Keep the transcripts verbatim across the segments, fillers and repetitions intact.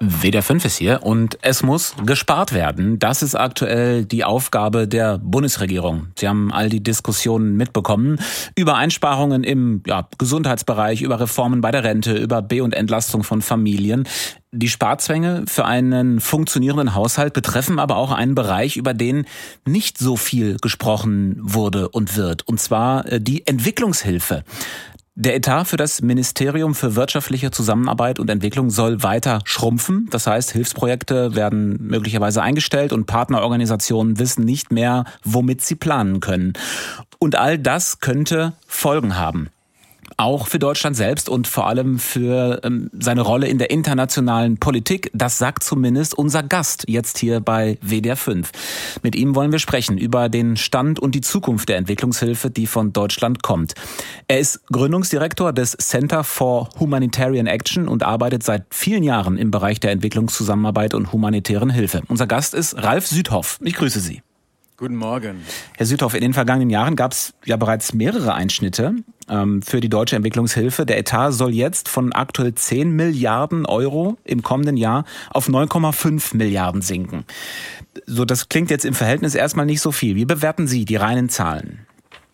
W D R fünf ist hier und es muss gespart werden. Das ist aktuell die Aufgabe der Bundesregierung. Sie haben all die Diskussionen mitbekommen über Einsparungen im ja, Gesundheitsbereich, über Reformen bei der Rente, über Be- und Entlastung von Familien. Die Sparzwänge für einen funktionierenden Haushalt betreffen aber auch einen Bereich, über den nicht so viel gesprochen wurde und wird, und zwar die Entwicklungshilfe. Der Etat für das Ministerium für wirtschaftliche Zusammenarbeit und Entwicklung soll weiter schrumpfen. Das heißt, Hilfsprojekte werden möglicherweise eingestellt und Partnerorganisationen wissen nicht mehr, womit sie planen können. Und all das könnte Folgen haben. Auch für Deutschland selbst und vor allem für ähm, seine Rolle in der internationalen Politik. Das sagt zumindest unser Gast jetzt hier bei W D R fünf. Mit ihm wollen wir sprechen über den Stand und die Zukunft der Entwicklungshilfe, die von Deutschland kommt. Er ist Gründungsdirektor des Center for Humanitarian Action und arbeitet seit vielen Jahren im Bereich der Entwicklungszusammenarbeit und humanitären Hilfe. Unser Gast ist Ralf Südhoff. Ich grüße Sie. Guten Morgen. Herr Südhoff, in den vergangenen Jahren gab es ja bereits mehrere Einschnitte ähm, für die deutsche Entwicklungshilfe. Der Etat soll jetzt von aktuell zehn Milliarden Euro im kommenden Jahr auf neun Komma fünf Milliarden sinken. So, das klingt jetzt im Verhältnis erstmal nicht so viel. Wie bewerten Sie die reinen Zahlen?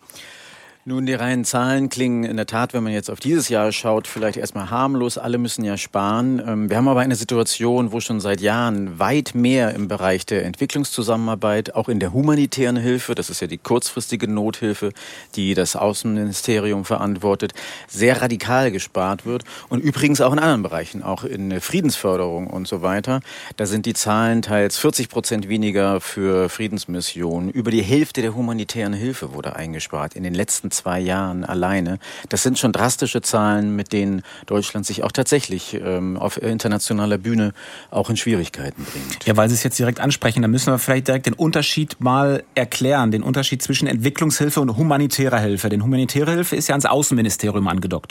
Nun, die reinen Zahlen klingen in der Tat, wenn man jetzt auf dieses Jahr schaut, vielleicht erstmal harmlos. Alle müssen ja sparen. Wir haben aber eine Situation, wo schon seit Jahren weit mehr im Bereich der Entwicklungszusammenarbeit, auch in der humanitären Hilfe, das ist ja die kurzfristige Nothilfe, die das Außenministerium verantwortet, sehr radikal gespart wird. Und übrigens auch in anderen Bereichen, auch in der Friedensförderung und so weiter. Da sind die Zahlen teils vierzig Prozent weniger für Friedensmissionen. Über die Hälfte der humanitären Hilfe wurde eingespart in den letzten zwei Jahren alleine. Das sind schon drastische Zahlen, mit denen Deutschland sich auch tatsächlich ähm, auf internationaler Bühne auch in Schwierigkeiten bringt. Ja, weil Sie es jetzt direkt ansprechen, da müssen wir vielleicht direkt den Unterschied mal erklären, den Unterschied zwischen Entwicklungshilfe und humanitärer Hilfe. Denn humanitäre Hilfe ist ja ans Außenministerium angedockt.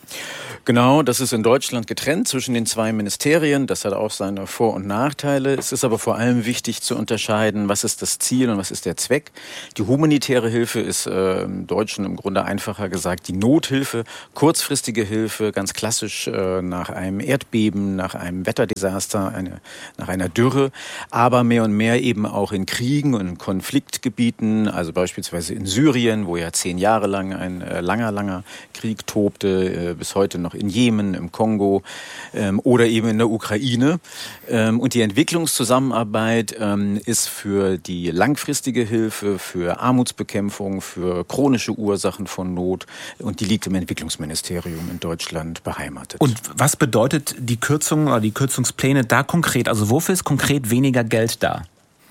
Genau, das ist in Deutschland getrennt zwischen den zwei Ministerien. Das hat auch seine Vor- und Nachteile. Es ist aber vor allem wichtig zu unterscheiden, was ist das Ziel und was ist der Zweck. Die humanitäre Hilfe ist äh, im Deutschen im Grunde einfacher gesagt die Nothilfe, kurzfristige Hilfe, ganz klassisch äh, nach einem Erdbeben, nach einem Wetterdesaster, eine, nach einer Dürre, aber mehr und mehr eben auch in Kriegen und in Konfliktgebieten, also beispielsweise in Syrien, wo ja zehn Jahre lang ein äh, langer, langer Krieg tobte, äh, bis heute noch in Jemen, im Kongo ähm, oder eben in der Ukraine. Ähm, und die Entwicklungszusammenarbeit ähm, ist für die langfristige Hilfe, für Armutsbekämpfung, für chronische Ursachen von Not und die liegt im Entwicklungsministerium in Deutschland beheimatet. Und was bedeutet die Kürzung oder die Kürzungspläne da konkret? Also wofür ist konkret weniger Geld da?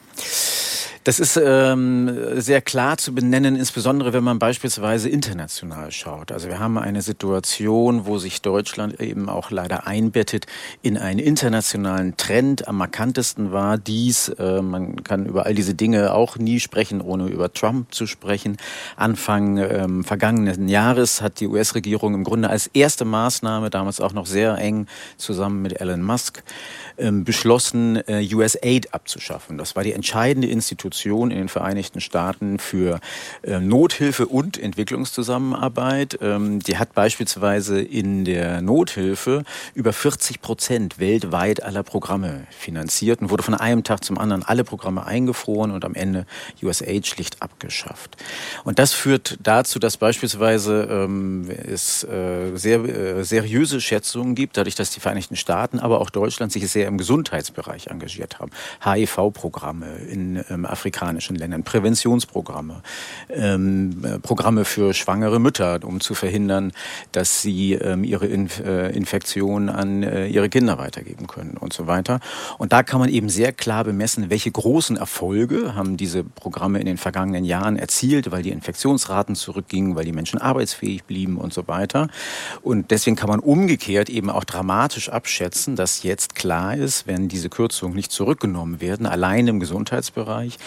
Das ist ähm, sehr klar zu benennen, insbesondere wenn man beispielsweise international schaut. Also wir haben eine Situation, wo sich Deutschland eben auch leider einbettet in einen internationalen Trend. Am markantesten war dies, äh, man kann über all diese Dinge auch nie sprechen, ohne über Trump zu sprechen. Anfang ähm, vergangenen Jahres hat die U S-Regierung im Grunde als erste Maßnahme, damals auch noch sehr eng zusammen mit Elon Musk, ähm, beschlossen, äh, U S Aid abzuschaffen. Das war die entscheidende Institution in den Vereinigten Staaten für äh, Nothilfe und Entwicklungszusammenarbeit. Ähm, die hat beispielsweise in der Nothilfe über vierzig Prozent weltweit aller Programme finanziert und wurde von einem Tag zum anderen alle Programme eingefroren und am Ende U S Aid schlicht abgeschafft. Und das führt dazu, dass beispielsweise ähm, es äh, sehr äh, seriöse Schätzungen gibt, dadurch, dass die Vereinigten Staaten, aber auch Deutschland sich sehr im Gesundheitsbereich engagiert haben. H I V-Programme in ähm, afrikanischen Ländern, Präventionsprogramme, ähm, äh, Programme für schwangere Mütter, um zu verhindern, dass sie ähm, ihre Inf- äh, Infektion an äh, ihre Kinder weitergeben können und so weiter. Und da kann man eben sehr klar bemessen, welche großen Erfolge haben diese Programme in den vergangenen Jahren erzielt, weil die Infektionsraten zurückgingen, weil die Menschen arbeitsfähig blieben und so weiter. Und deswegen kann man umgekehrt eben auch dramatisch abschätzen, dass jetzt klar ist, wenn diese Kürzungen nicht zurückgenommen werden, allein im Gesundheitsbereich,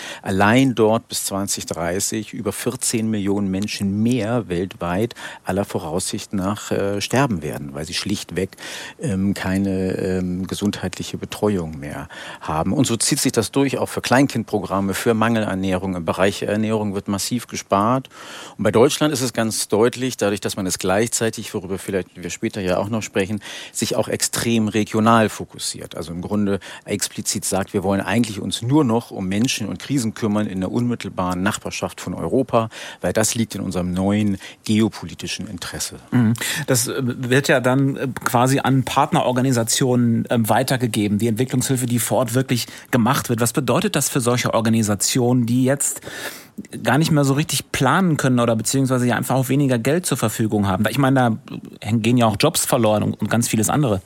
allein dort bis zwanzig dreißig über vierzehn Millionen Menschen mehr weltweit aller Voraussicht nach äh, sterben werden, weil sie schlichtweg ähm, keine ähm, gesundheitliche Betreuung mehr haben. Und so zieht sich das durch, auch für Kleinkindprogramme, für Mangelernährung. Im Bereich Ernährung wird massiv gespart. Und bei Deutschland ist es ganz deutlich, dadurch, dass man es gleichzeitig, worüber vielleicht wir später ja auch noch sprechen, sich auch extrem regional fokussiert. Also im Grunde explizit sagt, wir wollen eigentlich uns nur noch um Menschen und Krisen kümmern in der unmittelbaren Nachbarschaft von Europa, weil das liegt in unserem neuen geopolitischen Interesse. Das wird ja dann quasi an Partnerorganisationen weitergegeben, die Entwicklungshilfe, die vor Ort wirklich gemacht wird. Was bedeutet das für solche Organisationen, die jetzt gar nicht mehr so richtig planen können oder beziehungsweise ja einfach auch weniger Geld zur Verfügung haben? Ich meine, da gehen ja auch Jobs verloren und ganz vieles andere.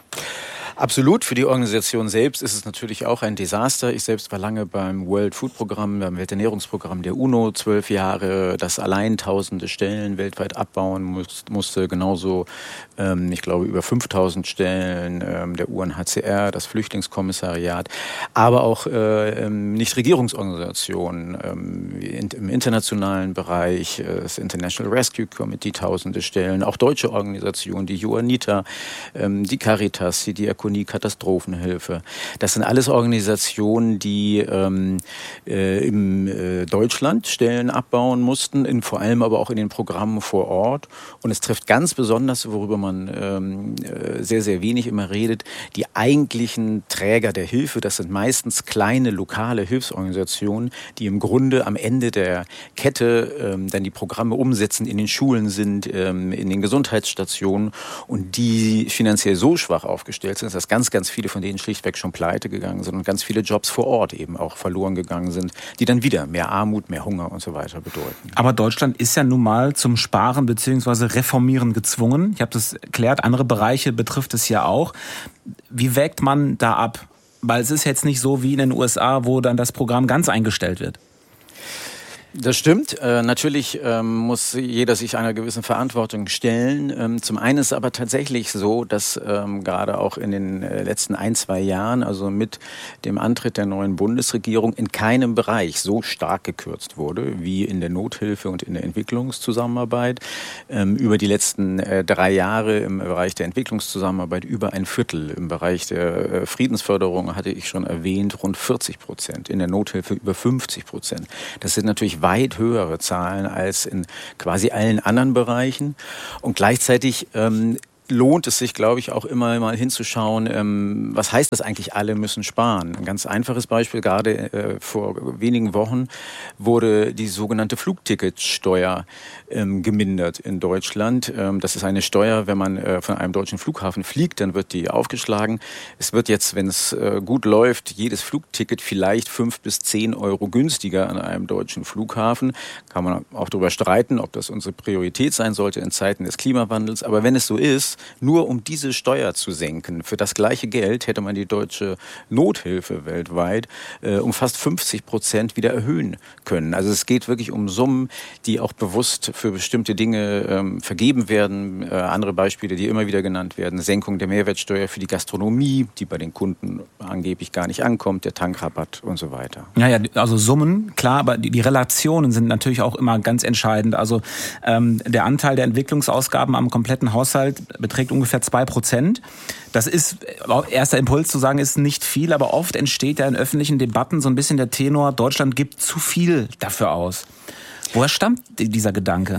Absolut. Für die Organisation selbst ist es natürlich auch ein Desaster. Ich selbst war lange beim World Food Programm, beim Welternährungsprogramm der UNO, zwölf Jahre, das allein tausende Stellen weltweit abbauen muss, musste. Genauso, ähm, ich glaube, über fünftausend Stellen ähm, der U N H C R, das Flüchtlingskommissariat, aber auch äh, Nichtregierungsorganisationen ähm, in, im internationalen Bereich, äh, das International Rescue Committee, tausende Stellen, auch deutsche Organisationen, die Johanniter, ähm, die Caritas, die Diakonie, Katastrophenhilfe. Das sind alles Organisationen, die ähm, äh, in äh, Deutschland Stellen abbauen mussten, in, vor allem aber auch in den Programmen vor Ort. Und es trifft ganz besonders, worüber man ähm, äh, sehr, sehr wenig immer redet, die eigentlichen Träger der Hilfe. Das sind meistens kleine, lokale Hilfsorganisationen, die im Grunde am Ende der Kette ähm, dann die Programme umsetzen, in den Schulen sind, ähm, in den Gesundheitsstationen und die finanziell so schwach aufgestellt sind, dass ganz, ganz viele von denen schlichtweg schon pleite gegangen sind und ganz viele Jobs vor Ort eben auch verloren gegangen sind, die dann wieder mehr Armut, mehr Hunger und so weiter bedeuten. Aber Deutschland ist ja nun mal zum Sparen bzw. Reformieren gezwungen. Ich habe das erklärt, andere Bereiche betrifft es ja auch. Wie wägt man da ab? Weil es ist jetzt nicht so wie in den U S A, wo dann das Programm ganz eingestellt wird. Das stimmt. Äh, natürlich ähm, muss jeder sich einer gewissen Verantwortung stellen. Ähm, zum einen ist es aber tatsächlich so, dass ähm, gerade auch in den äh, letzten ein, zwei Jahren, also mit dem Antritt der neuen Bundesregierung, in keinem Bereich so stark gekürzt wurde wie in der Nothilfe und in der Entwicklungszusammenarbeit. Ähm, über die letzten äh, drei Jahre im Bereich der Entwicklungszusammenarbeit über ein Viertel. Im Bereich der äh, Friedensförderung hatte ich schon erwähnt, rund vierzig Prozent. In der Nothilfe über fünfzig Prozent. Das sind natürlich weit höhere Zahlen als in quasi allen anderen Bereichen. Und gleichzeitig ähm, lohnt es sich, glaube ich, auch immer mal hinzuschauen, ähm, was heißt das eigentlich, alle müssen sparen. Ein ganz einfaches Beispiel, gerade äh, vor wenigen Wochen wurde die sogenannte Flugticketsteuer ähm, gemindert in Deutschland. Ähm, das ist eine Steuer, wenn man äh, von einem deutschen Flughafen fliegt, dann wird die aufgeschlagen. Es wird jetzt, wenn es äh, gut läuft, jedes Flugticket vielleicht fünf bis zehn Euro günstiger an einem deutschen Flughafen. Kann man auch darüber streiten, ob das unsere Priorität sein sollte in Zeiten des Klimawandels. Aber wenn es so ist, nur um diese Steuer zu senken, für das gleiche Geld hätte man die deutsche Nothilfe weltweit äh, um fast fünfzig Prozent wieder erhöhen können. Also es geht wirklich um Summen, die auch bewusst für bestimmte Dinge ähm, vergeben werden. Äh, andere Beispiele, die immer wieder genannt werden, Senkung der Mehrwertsteuer für die Gastronomie, die bei den Kunden angeblich gar nicht ankommt, der Tankrabatt und so weiter. Ja, ja, also Summen, klar, aber die, die Relationen sind natürlich auch immer ganz entscheidend. Also ähm, der Anteil der Entwicklungsausgaben am kompletten Haushalt beträgt ungefähr zwei Prozent. Das ist, erster Impuls zu sagen, ist nicht viel, aber oft entsteht ja in öffentlichen Debatten so ein bisschen der Tenor, Deutschland gibt zu viel dafür aus. Woher stammt dieser Gedanke?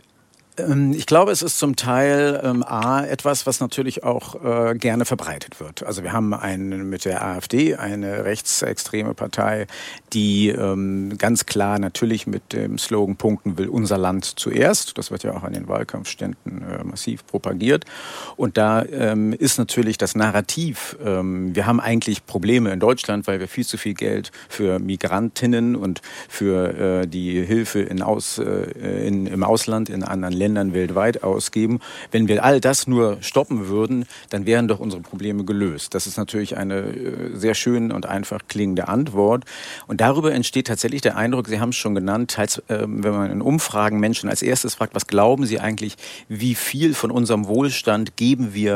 Ich glaube, es ist zum Teil ähm, A, etwas, was natürlich auch äh, gerne verbreitet wird. Also wir haben einen, mit der AfD eine rechtsextreme Partei, die ähm, ganz klar natürlich mit dem Slogan punkten will, unser Land zuerst. Das wird ja auch an den Wahlkampfständen äh, massiv propagiert. Und da ähm, ist natürlich das Narrativ, ähm, wir haben eigentlich Probleme in Deutschland, weil wir viel zu viel Geld für Migrantinnen und für äh, die Hilfe in Aus, äh, in, im Ausland, in anderen Ländern, Ländern weltweit ausgeben. Wenn wir all das nur stoppen würden, dann wären doch unsere Probleme gelöst. Das ist natürlich eine sehr schön und einfach klingende Antwort. Und darüber entsteht tatsächlich der Eindruck, Sie haben es schon genannt, teils, äh, wenn man in Umfragen Menschen als erstes fragt, was glauben Sie eigentlich, wie viel von unserem Wohlstand geben wir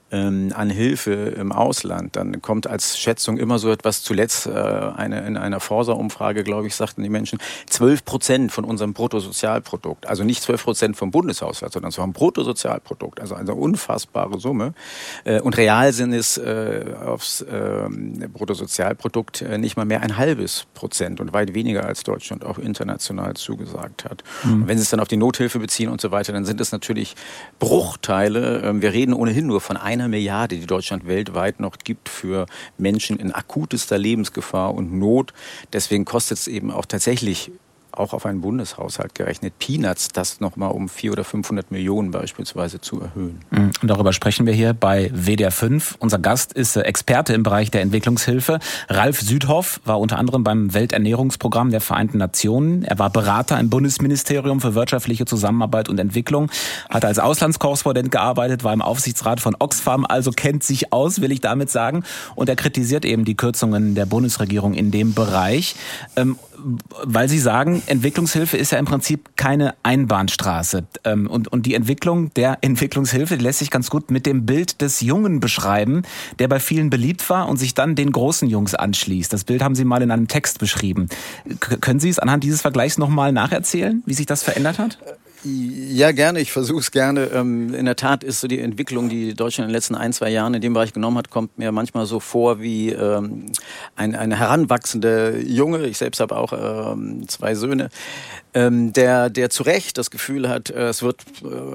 ähm, an Hilfe im Ausland, dann kommt als Schätzung immer so etwas, zuletzt äh, eine, in einer Forsa-Umfrage, glaube ich, sagten die Menschen, zwölf Prozent von unserem Bruttosozialprodukt, also nicht zwölf Prozent vom Bundeshaushalt, sondern vom Bruttosozialprodukt, also eine unfassbare Summe. Äh, und real sind es äh, aufs äh, Bruttosozialprodukt äh, nicht mal mehr ein halbes Prozent und weit weniger als Deutschland auch international zugesagt hat. Mhm. Und wenn Sie es dann auf die Nothilfe beziehen und so weiter, dann sind es natürlich Bruchteile. Ähm, wir reden ohnehin nur von einer Milliarde, die Deutschland weltweit noch gibt für Menschen in akutester Lebensgefahr und Not. Deswegen kostet es eben auch tatsächlich, auch auf einen Bundeshaushalt gerechnet, Peanuts, das nochmal um vierhundert oder fünfhundert Millionen beispielsweise zu erhöhen. Und darüber sprechen wir hier bei W D R fünf. Unser Gast ist Experte im Bereich der Entwicklungshilfe. Ralf Südhoff war unter anderem beim Welternährungsprogramm der Vereinten Nationen. Er war Berater im Bundesministerium für wirtschaftliche Zusammenarbeit und Entwicklung, hat als Auslandskorrespondent gearbeitet, war im Aufsichtsrat von Oxfam, also kennt sich aus, will ich damit sagen. Und er kritisiert eben die Kürzungen der Bundesregierung in dem Bereich. Ähm, weil Sie sagen, Entwicklungshilfe ist ja im Prinzip keine Einbahnstraße. Und, und die Entwicklung der Entwicklungshilfe lässt sich ganz gut mit dem Bild des Jungen beschreiben, der bei vielen beliebt war und sich dann den großen Jungs anschließt. Das Bild haben Sie mal in einem Text beschrieben. K- können Sie es anhand dieses Vergleichs nochmal nacherzählen, wie sich das verändert hat? Ja, gerne. Ich versuche es gerne. In der Tat ist so die Entwicklung, die Deutschland in den letzten ein, zwei Jahren in dem Bereich genommen hat, kommt mir manchmal so vor wie ähm, ein, ein heranwachsender Junge. Ich selbst habe auch ähm, zwei Söhne. Ähm, der, der zu Recht das Gefühl hat, äh, es wird,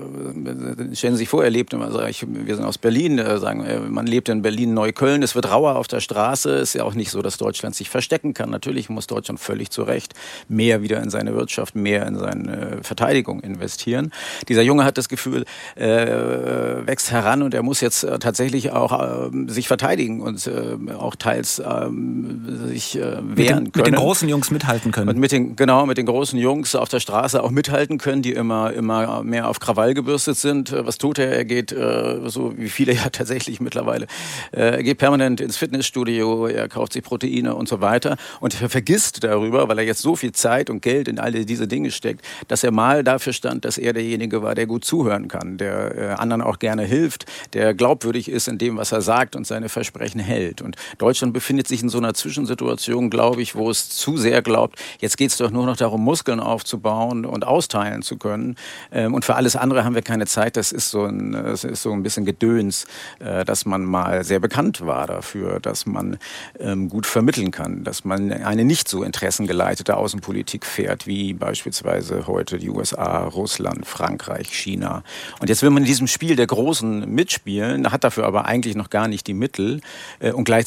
äh, stellen Sie sich vor, er lebt, also ich, wir sind aus Berlin, äh, sagen, äh, man lebt in Berlin-Neukölln, es wird rauer auf der Straße, ist ja auch nicht so, dass Deutschland sich verstecken kann. Natürlich muss Deutschland völlig zu Recht mehr wieder in seine Wirtschaft, mehr in seine Verteidigung investieren. Dieser Junge hat das Gefühl, äh, wächst heran und er muss jetzt äh, tatsächlich auch äh, sich verteidigen und äh, auch teils äh, sich äh, wehren mit den, können. Mit den großen Jungs mithalten können. Und mit den, genau, mit den großen Jungs auf der Straße auch mithalten können, die immer, immer mehr auf Krawall gebürstet sind. Was tut er? Er geht, äh, so wie viele ja tatsächlich mittlerweile, äh, er geht permanent ins Fitnessstudio, er kauft sich Proteine und so weiter und er vergisst darüber, weil er jetzt so viel Zeit und Geld in alle diese Dinge steckt, dass er mal dafür stand, dass er derjenige war, der gut zuhören kann, der äh, anderen auch gerne hilft, der glaubwürdig ist in dem, was er sagt und seine Versprechen hält. Und Deutschland befindet sich in so einer Zwischensituation, glaube ich, wo es zu sehr glaubt, jetzt geht es doch nur noch darum, Muskeln aufzubauen und austeilen zu können. Und für alles andere haben wir keine Zeit. Das ist so ein, das ist so ein bisschen Gedöns, dass man mal sehr bekannt war dafür, dass man gut vermitteln kann, dass man eine nicht so interessengeleitete Außenpolitik fährt, wie beispielsweise heute die U S A, Russland, Frankreich, China. Und jetzt will man in diesem Spiel der Großen mitspielen, hat dafür aber eigentlich noch gar nicht die Mittel und gleichzeitig